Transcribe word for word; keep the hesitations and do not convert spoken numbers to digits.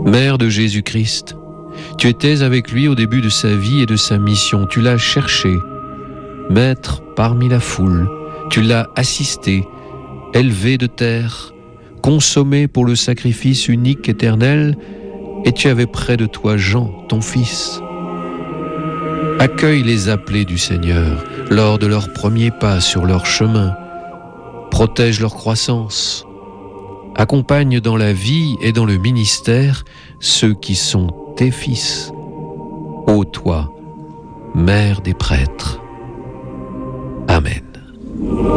Mère de Jésus-Christ, tu étais avec lui au début de sa vie et de sa mission. Tu l'as cherché, maître parmi la foule. Tu l'as assisté, élevé de terre, consommé pour le sacrifice unique éternel, et tu avais près de toi Jean, ton fils. Accueille les appelés du Seigneur lors de leurs premiers pas sur leur chemin. Protège leur croissance. Accompagne dans la vie et dans le ministère ceux qui sont tes fils. Ô toi, Mère des prêtres. Amen.